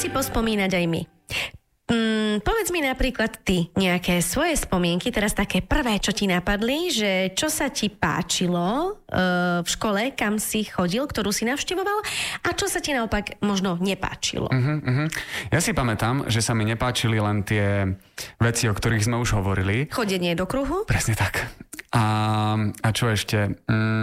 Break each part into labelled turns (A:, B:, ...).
A: si pospomínať aj my. Povedz mi napríklad ty nejaké svoje spomienky, teraz také prvé, čo ti napadli, že čo sa ti páčilo v škole, kam si chodil, ktorú si navštevoval a čo sa ti naopak možno nepáčilo.
B: Ja si pamätám, že sa mi nepáčili len tie veci, o ktorých sme už hovorili.
A: Chodenie do kruhu?
B: Presne tak. A čo ešte?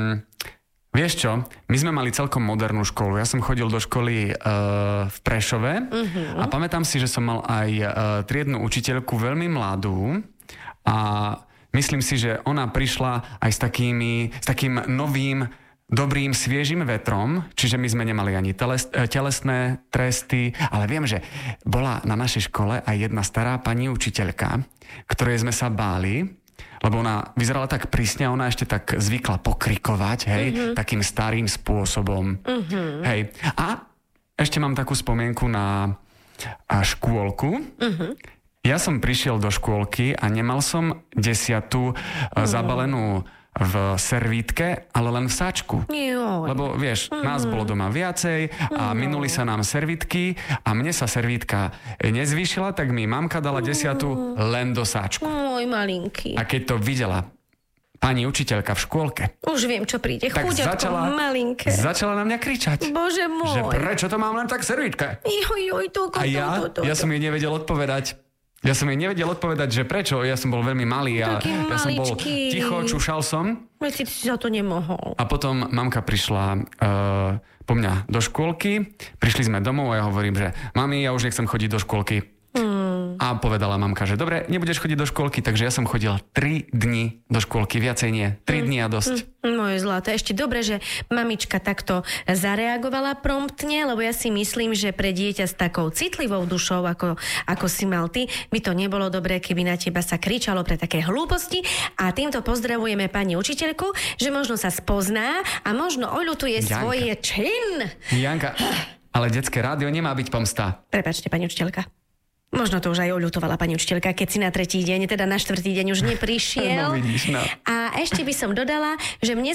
B: Vieš čo, my sme mali celkom modernú školu. Ja som chodil do školy v Prešove a pamätám si, že som mal aj triednu učiteľku veľmi mladú a myslím si, že ona prišla aj s takým novým, dobrým, sviežým vetrom, čiže my sme nemali ani telesné tresty, ale viem, že bola na našej škole aj jedna stará pani učiteľka, ktorej sme sa báli, lebo ona vyzerala tak prísne a ona ešte tak zvykla pokrikovať, hej, takým starým spôsobom. Hej. A ešte mám takú spomienku na škôlku. Ja som prišiel do škôlky a nemal som 10 zabalenú v servítke, ale len v sáčku. Lebo vieš, nás bolo doma viacej a minuli sa nám servítky a mne sa servítka nezvýšila, tak mi mamka dala 10 len do sáčku.
A: Môj malinký.
B: A keď to videla pani učiteľka v škôlke,
A: už viem, čo príde.
B: Tak
A: Chuďatko, malinké.
B: Začala na mňa kričať.
A: Bože môj.
B: Že prečo to mám len tak v servítke?
A: To.
B: A ja som jej nevedel odpovedať. Že prečo, ja som bol veľmi malý a ja som bol ticho, čušal som.
A: Veď si za to nemohol.
B: A potom mamka prišla po mňa do škôlky, prišli sme domov a ja hovorím, že mami, ja už nechcem chodiť do škôlky. A povedala mamka, že dobre, nebudeš chodiť do škôlky, takže ja som chodil 3 dni do škôlky, viacej nie. 3 dni a dosť.
A: Moje zlaté, ešte dobre, že mamička takto zareagovala promptne, lebo ja si myslím, že pre dieťa s takou citlivou dušou, ako si mal ty, by to nebolo dobré, keby na teba sa kričalo pre také hlúposti. A týmto pozdravujeme pani učiteľku, že možno sa spozná a možno oľutuje svoje čin.
B: Janka, ale detské rádio nemá byť pomsta.
A: Prepáčte, pani učiteľka. Možno to už aj oľutovala pani učiteľka, keď si na 3. deň, teda na 4. deň už neprišiel.
B: No vidíš, no.
A: A ešte by som dodala, že mne